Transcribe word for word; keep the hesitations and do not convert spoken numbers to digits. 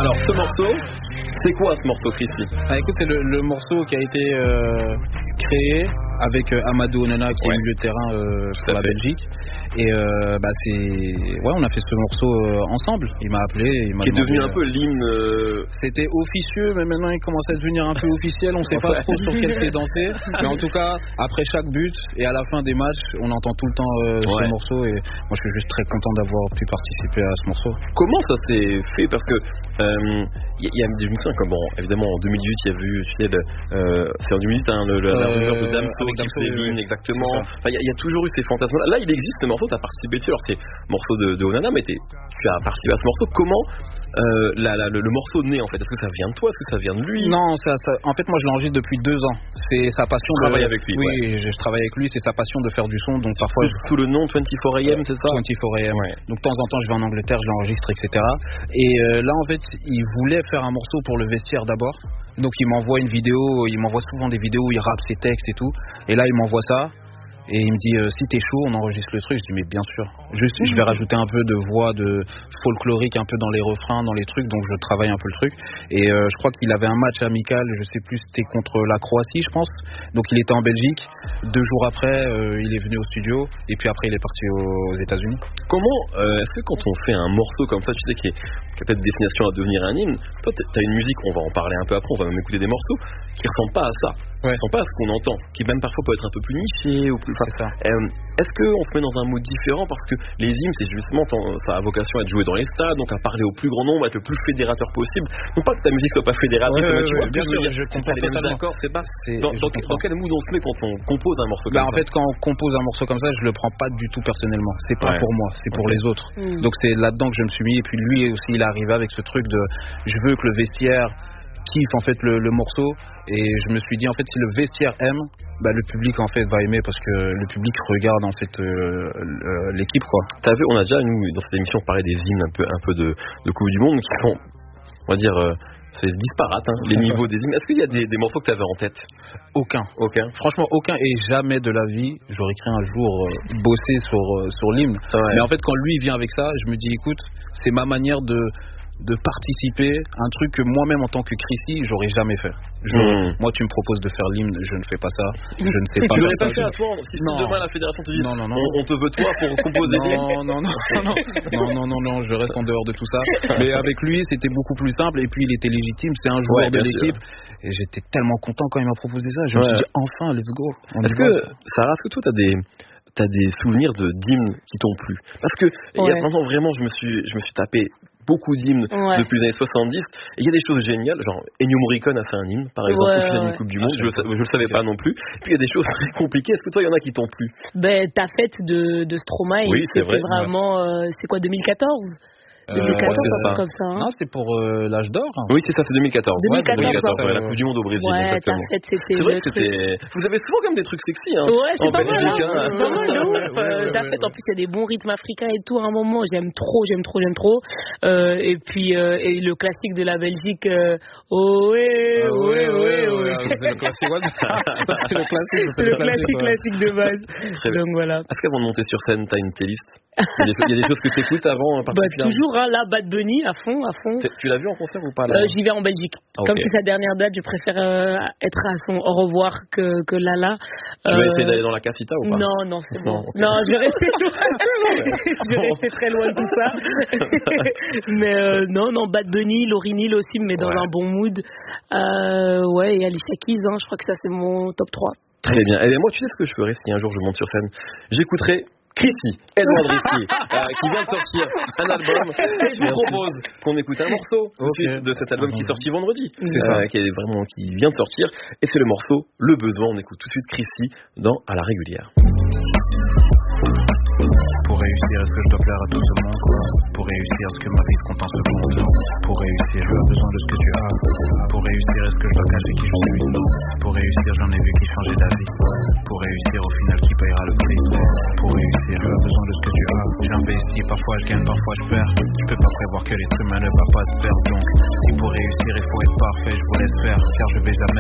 Alors ce morceau, c'est quoi ce morceau, Christy? Ah, écoute, c'est le, le morceau qui a été euh, créé avec euh, Amadou Onana qui ouais. est milieu de terrain euh, pour la fait. Belgique. Et euh, bah c'est ouais, on a fait ce morceau euh, ensemble. Il m'a appelé, il m'a qui est devenu euh... un peu l'hymne. Euh... C'était officieux, mais maintenant il commence à devenir un peu officiel. On sait pas trop sur quel pied danser. Mais en tout cas, après chaque but et à la fin des matchs, on entend tout le temps euh, ouais. ce morceau. Et moi, je suis juste très content d'avoir pu participer à ce morceau. Comment ça s'est fait? Parce que il euh, y, y a des émissions comme bon, évidemment en deux mille dix-huit, il y a vu, tu sais, le, euh, c'est en deux mille dix-huit, hein, le, le, la rumeur de Damso qui faisait l'hymne, exactement. Enfin, il y, y a toujours eu ces fantasmes-là. Là, il existe ce morceau, tu as participé dessus. Alors, c'est morceau de, de Onana, mais tu as participé à ce morceau. Comment euh, la, la, le, le morceau naît en fait? Est-ce que ça vient de toi? Est-ce que ça vient de lui? Non, ça, ça, en fait, moi, je l'enregistre depuis deux ans. C'est sa passion. Tu travailles avec lui? Oui, ouais. je, je travaille avec lui. C'est sa passion de faire du son. Donc parfois, je... sous le nom vingt-quatre A M, c'est ça? vingt-quatre A M. Ouais. Donc de temps en temps, je vais en Angleterre, je l'enregistre, et cetera. Et euh, là, en fait, il voulait faire un morceau pour le vestiaire d'abord. Donc il m'envoie une vidéo. Il m'envoie souvent des vidéos où il rappe ses textes et tout. Et là, il m'envoie ça. Et il me dit euh, si t'es chaud on enregistre le truc. Je dis mais bien sûr. Juste je vais rajouter un peu de voix de folklorique un peu dans les refrains, dans les trucs, donc je travaille un peu le truc. Et euh, je crois qu'il avait un match amical, je sais plus, c'était contre la Croatie je pense. Donc il était en Belgique. Deux jours après euh, il est venu au studio et puis après il est parti aux États-Unis. Comment euh, est-ce que quand on fait un morceau comme ça, tu sais qui est, qui a peut-être destination à devenir un hymne, toi t'as une musique, on va en parler un peu après, on va même écouter des morceaux qui ressemblent pas à ça, ouais. qui ressemblent pas à ce qu'on entend, qui même parfois peut être un peu plus niché ou plus. Enfin, euh, est-ce qu'on se met dans un mode différent parce que les hymnes c'est justement ça a vocation à être joué dans les stades, donc à parler au plus grand nombre, à être le plus fédérateur possible. Non pas que ta musique soit pas fédératrice, ouais, mais ouais, tu vois, bien sûr, je comprends totalement. D'accord, c'est pas. C'est, dans, dans, dans quel mood on se met quand on compose un morceau comme bah, ça? En fait, quand on compose un morceau comme ça, je le prends pas du tout personnellement. C'est pas ouais. pour moi, c'est pour okay. les autres. Mmh. Donc c'est là-dedans que je me suis mis. Et puis lui aussi, il est arrivé avec ce truc de, je veux que le vestiaire kiffe en fait le, le morceau. Et je me suis dit en fait si le vestiaire aime, bah le public en fait va aimer parce que le public regarde en fait euh, euh, l'équipe quoi. T'as vu, on a déjà nous dans cette émission parlé des hymnes un peu un peu de, de Coupe du Monde qui sont, on va dire euh, c'est disparate hein, les niveaux des hymnes. Est-ce qu'il y a des, des morceaux que t'avais en tête? Aucun. Aucun. Franchement aucun, et jamais de la vie j'aurais cru un jour euh, bosser sur euh, sur l'hymne. Ouais. Mais en fait quand lui vient avec ça, je me dis écoute c'est ma manière de de participer à un truc que moi-même en tant que Christy j'aurais jamais fait. Je, mmh. Moi tu me proposes de faire l'hymne, je ne fais pas ça, je ne sais pas. Tu l'aurais pas fait à toi si non. Demain la fédération te dit non, non, non. On, on te veut toi pour composer non, non, non, non, non, non, non, non, non, je reste en dehors de tout ça. Mais avec lui c'était beaucoup plus simple et puis il était légitime, c'est un joueur ouais, de l'équipe sûr. Et j'étais tellement content quand il m'a proposé ça. Je ouais. me suis dit enfin let's go. Est-ce que Sarah, est-ce que toi t'as des t'as des souvenirs de d'hymnes qui t'ont plu? Parce que ouais. il y a maintenant vraiment je me suis je me suis tapé beaucoup d'hymnes ouais. depuis les années soixante-dix et il y a des choses géniales, genre Ennio Morricone a fait un hymne par exemple ouais, au final d'une Coupe du Monde, je, je le savais pas non plus. Et puis il y a des choses très compliquées. Est-ce que toi il y en a qui t'ont plu? Ben ta fête de, de Stromae, oui, c'est vrai. Vraiment euh, c'est quoi deux mille quatorze? deux mille quatorze, euh, ouais, c'est comme ça. Hein. Non, c'est pour euh, l'âge d'or. Hein. Oui, c'est ça, c'est deux mille quatorze. deux mille quatorze, ouais, deux mille quatorze ouais, ouais, la Coupe du Monde au Brésil. Ouais, exactement. Fait, c'était c'est vrai que c'était. Vous avez souvent comme des trucs sexy, hein. Ouais, c'est en pas mal. Belgique, hein. hein. C'est pas mal, non ouais, ouais, Ta fête, en plus, il y a des bons rythmes africains et tout. À un moment, j'aime trop, j'aime trop, j'aime trop. Euh, et puis, euh, et le classique de la Belgique. Euh, oh, ouais, ouais, ouais, ouais. C'est le classique, c'est le classique, c'est le classique, classique de base. Donc voilà. Est-ce qu'avant de monter sur scène, t'as une playlist? Il y a des choses que t'écoutes avant, bah, toujours, hein, là, Bad Bunny, à fond, à fond. Tu l'as vu en concert ou pas là? euh, J'y vais en Belgique. Ah, okay. Comme c'est sa dernière date, je préfère euh, être à son au revoir que, que là là. Tu euh... vas essayer d'aller dans la Casita ou pas? Non, non, c'est bon. Non, okay. non, je vais rester, je vais rester très loin de tout ça. Mais euh, non, non, Bad Bunny, Lauryn Hill aussi me met dans ouais. un bon mood. Euh, ouais, et Alicia Keys, hein, je crois que ça c'est mon top trois. Très bien. Et bien moi, tu sais ce que je ferais si un jour je monte sur scène? J'écouterai Christy, Edouard Drissi, euh, qui vient de sortir un album, et je vous propose qu'on écoute un morceau tout de okay. suite de cet album qui est sorti vendredi, c'est euh, ça. qui est vraiment qui vient de sortir, et c'est le morceau Le Besoin. On écoute tout de suite Christy dans À la régulière. Pour réussir, est-ce que je dois plaire à tout ce monde? Pour réussir, est-ce que ma vie compte en seconde? Pour réussir, je as besoin de ce que tu as. Pour réussir, est-ce que je dois cacher qui je suis? Non. Pour réussir, j'en ai vu qui changeait d'avis. Pour réussir, au final, qui payera le prix? Pour réussir, je as besoin de ce que tu as. J'investis, parfois je gagne, parfois je perds. Tu peux pas prévoir que l'être humain ne va pas se perdre. Donc, si pour réussir, il faut être parfait, je vous laisse faire. Car je vais jamais